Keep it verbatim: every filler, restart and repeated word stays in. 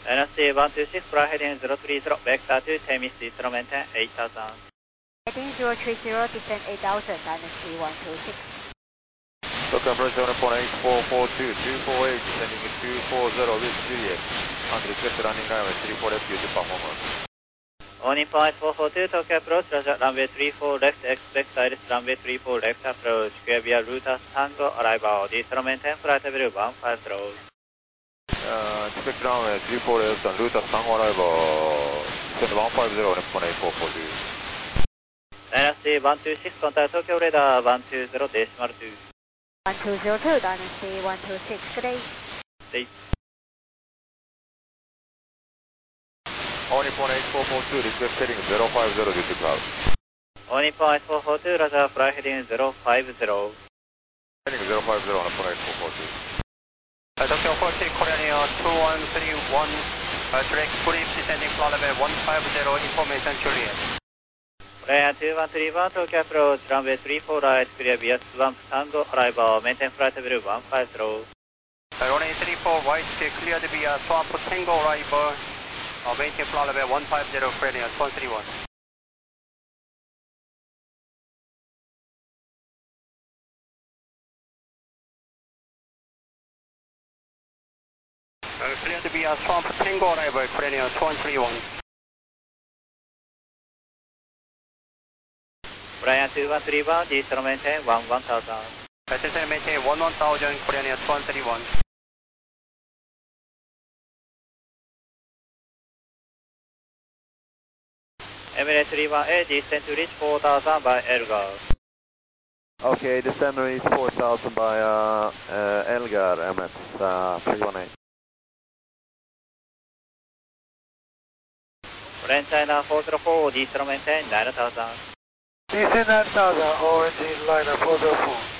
N S C one two six, fly heading zero three zero, vector to Temis, Eastern maintain eight thousand. Heading zero three zero, descend eight thousand, N S C one two six. Local approach seven four eight four four two, two four eight, descending two four zero with Juliet. On request landing runway three four left, use performance. Warning point four four two, Tokyo approach, Roger, runway three four left, expect iris runway three four left approach, clear via route Tango, arrival, Eastern maintain, flight level one five zero. Uh, expect runway three four left and route Tango arrival, descend one five zero, left one eight four four two. N S C one two six, contact Tokyo radar one two zero, decimal two. one two zero two, Dynasty one two six, good day. Day. Only point eight four four two, request heading zero five zero due to cloud. Only point four four two, Roger, fly heading zero five zero. Heading zero five zero on point eight four four two. Uh, Tokyo forty, Korean Air two one three one, uh, direct brief descending flight level one five zero, information Juliet. Korean two one three one, Tokyo approach, runway three four right, clear via Swamp Tango, arrival, maintain flight level one five zero. Uh, runway three four right, cleared via Swamp Tango arrival, uh, maintain flight level one five zero, Korean Air two one three one. Uh, cleared via Swamp Tango arrival, Korean Air two one three one. Korean two one three one, Eastern maintain one one thousand. Descend maintain one one thousand, Korean Air two one three one. Emirates three one eight, descend to reach four thousand by Elgar. Okay, descend reach four thousand by uh, uh, Elgar, Emirates uh, three one eight. Korean China four zero four, Eastern maintain nine thousand. Descend nine thousand, O N G liner four zero four.